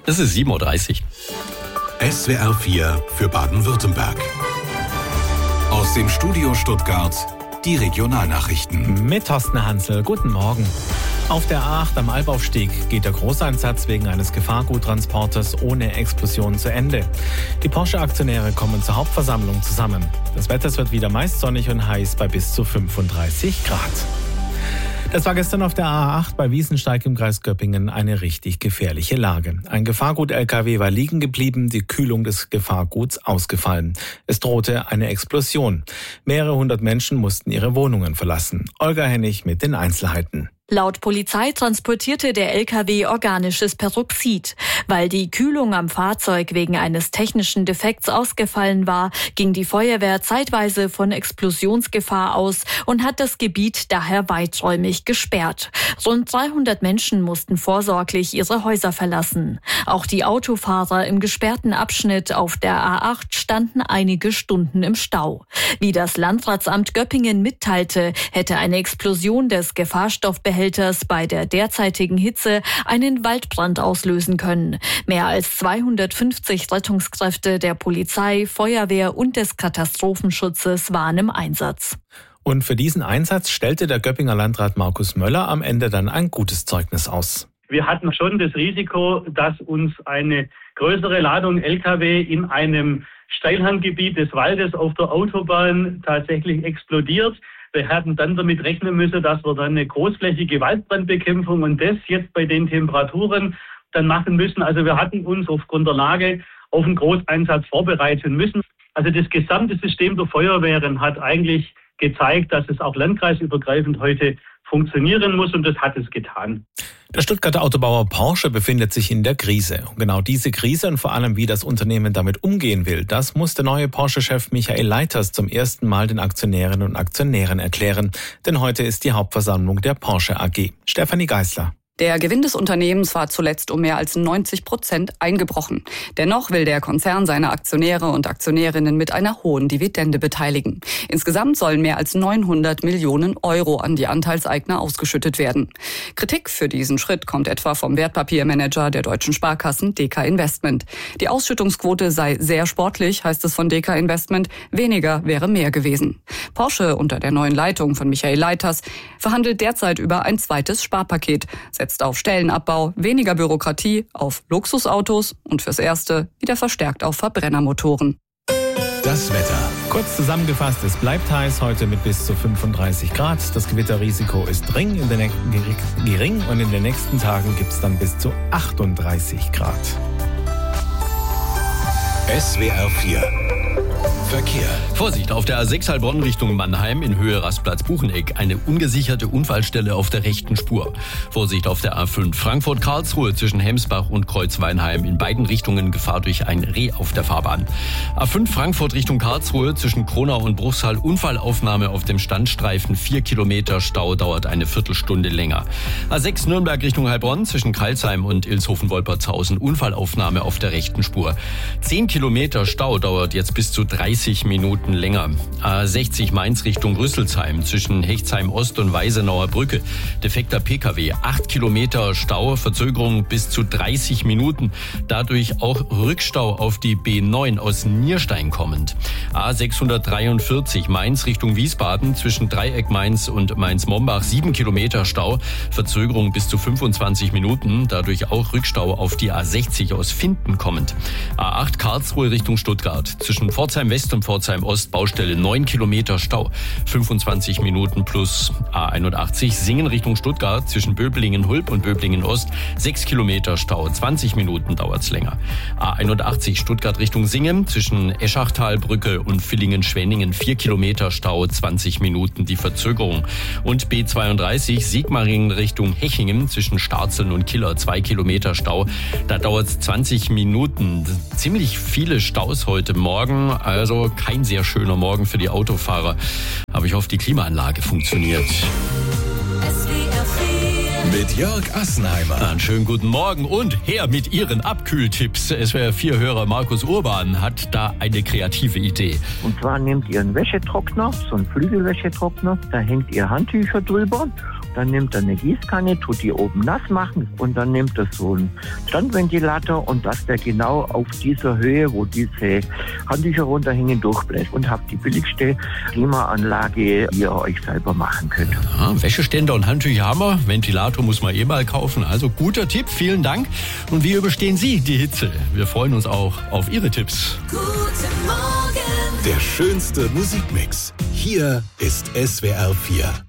Es ist 7.30 Uhr. SWR 4 für Baden-Württemberg. Aus dem Studio Stuttgart die Regionalnachrichten. Mit Thorsten Hansel, guten Morgen. Auf der A8 am Albaufstieg geht der Großeinsatz wegen eines Gefahrguttransporters ohne Explosion zu Ende. Die Porsche-Aktionäre kommen zur Hauptversammlung zusammen. Das Wetter wird wieder meist sonnig und heiß bei bis zu 35 Grad. Das war gestern auf der A8 bei Wiesensteig im Kreis Göppingen eine richtig gefährliche Lage. Ein Gefahrgut-LKW war liegen geblieben, die Kühlung des Gefahrguts ausgefallen. Es drohte eine Explosion. Mehrere hundert Menschen mussten ihre Wohnungen verlassen. Olga Hennig mit den Einzelheiten. Laut Polizei transportierte der LKW organisches Peroxid. Weil die Kühlung am Fahrzeug wegen eines technischen Defekts ausgefallen war, ging die Feuerwehr zeitweise von Explosionsgefahr aus und hat das Gebiet daher weiträumig gesperrt. Rund 300 Menschen mussten vorsorglich ihre Häuser verlassen. Auch die Autofahrer im gesperrten Abschnitt auf der A8 standen einige Stunden im Stau. Wie das Landratsamt Göppingen mitteilte, hätte eine Explosion des Gefahrstoffbehälters bei der derzeitigen Hitze einen Waldbrand auslösen können. Mehr als 250 Rettungskräfte der Polizei, Feuerwehr und des Katastrophenschutzes waren im Einsatz. Und für diesen Einsatz stellte der Göppinger Landrat Markus Möller am Ende dann ein gutes Zeugnis aus. Wir hatten schon das Risiko, dass uns eine größere Ladung Lkw in einem Steilhanggebiet des Waldes auf der Autobahn tatsächlich explodiert. Wir hätten dann damit rechnen müssen, dass wir dann eine großflächige Waldbrandbekämpfung und das jetzt bei den Temperaturen dann machen müssen. Also wir hatten uns aufgrund der Lage auf einen Großeinsatz vorbereiten müssen. Also das gesamte System der Feuerwehren hat eigentlich gezeigt, dass es auch landkreisübergreifend heute funktionieren muss und das hat es getan. Der Stuttgarter Autobauer Porsche befindet sich in der Krise. Und genau diese Krise und vor allem, wie das Unternehmen damit umgehen will, das muss der neue Porsche-Chef Michael Leiters zum ersten Mal den Aktionärinnen und Aktionären erklären. Denn heute ist die Hauptversammlung der Porsche AG. Stefanie Geisler. Der Gewinn des Unternehmens war zuletzt um mehr als 90% eingebrochen. Dennoch will der Konzern seine Aktionäre und Aktionärinnen mit einer hohen Dividende beteiligen. Insgesamt sollen mehr als 900 Millionen Euro an die Anteilseigner ausgeschüttet werden. Kritik für diesen Schritt kommt etwa vom Wertpapiermanager der deutschen Sparkassen DK Investment. Die Ausschüttungsquote sei sehr sportlich, heißt es von DK Investment. Weniger wäre mehr gewesen. Porsche unter der neuen Leitung von Michael Leiters verhandelt derzeit über ein zweites Sparpaket, setzt auf Stellenabbau, weniger Bürokratie, auf Luxusautos und fürs Erste wieder verstärkt auf Verbrennermotoren. Das Wetter. Kurz zusammengefasst, es bleibt heiß heute mit bis zu 35 Grad. Das Gewitterrisiko ist gering und in den nächsten Tagen gibt es dann bis zu 38 Grad. SWR 4 Verkehr. Vorsicht, auf der A6 Heilbronn Richtung Mannheim in Höhe Rastplatz Bucheneck eine ungesicherte Unfallstelle auf der rechten Spur. Vorsicht auf der A5 Frankfurt-Karlsruhe zwischen Hemsbach und Kreuzweinheim in beiden Richtungen Gefahr durch ein Reh auf der Fahrbahn. A5 Frankfurt Richtung Karlsruhe zwischen Kronau und Bruchsal Unfallaufnahme auf dem Standstreifen, 4 Kilometer Stau, dauert eine Viertelstunde länger. A6 Nürnberg Richtung Heilbronn zwischen Kreilsheim und Ilshofen-Wolpertshausen Unfallaufnahme auf der rechten Spur. 10 Kilometer Stau, dauert jetzt bis zu 30 Minuten länger. A60 Mainz Richtung Rüsselsheim zwischen Hechtsheim Ost und Weisenauer Brücke. Defekter Pkw, 8 Kilometer Stau, Verzögerung bis zu 30 Minuten. Dadurch auch Rückstau auf die B9 aus Nierstein kommend. A643 Mainz Richtung Wiesbaden zwischen Dreieck Mainz und Mainz-Mombach, 7 Kilometer Stau, Verzögerung bis zu 25 Minuten. Dadurch auch Rückstau auf die A60 aus Finden kommend. A8 Karlsruhe Richtung Stuttgart zwischen Pforzheim West und Pforzheim Ost Baustelle, 9 Kilometer Stau, 25 Minuten plus. A81 Singen Richtung Stuttgart zwischen Böblingen-Hulb und Böblingen-Ost, 6 Kilometer Stau, 20 Minuten dauert's länger. A81 Stuttgart Richtung Singen zwischen Eschachtalbrücke und Villingen-Schwenningen, 4 Kilometer Stau, 20 Minuten die Verzögerung. Und B32 Sigmaringen Richtung Hechingen zwischen Starzeln und Killer, 2 Kilometer Stau, da dauert's 20 Minuten. Ziemlich viele Staus heute Morgen, also kein sehr schöner Morgen für die Autofahrer. Aber ich hoffe, die Klimaanlage funktioniert. Mit Jörg Assenheimer. Einen schönen guten Morgen und her mit Ihren Abkühltipps. SWR4-Hörer Markus Urban hat da eine kreative Idee. Und zwar nehmt ihr einen Wäschetrockner, so einen Flügelwäschetrockner, da hängt ihr Handtücher drüber Dann nimmt er eine Gießkanne, tut die oben nass machen und dann nimmt er so einen Standventilator und dass der genau auf dieser Höhe, wo diese Handtücher runterhängen, durchbläst und habt die billigste Klimaanlage, die ihr euch selber machen könnt. Ja, Wäscheständer und Handtücher haben wir. Ventilator muss man mal kaufen. Also guter Tipp, vielen Dank. Und wie überstehen Sie die Hitze? Wir freuen uns auch auf Ihre Tipps. Der schönste Musikmix. Hier ist SWR 4.